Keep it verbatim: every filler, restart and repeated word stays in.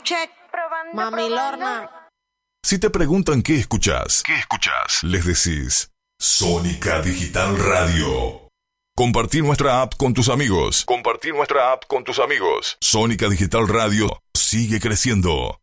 check. Probando, Mami probando. Lorna. Si te preguntan qué escuchás, ¿qué escuchás? Les decís Sónica Digital Radio. Compartí nuestra app con tus amigos. Compartí nuestra app con tus amigos. Sónica Digital Radio sigue creciendo.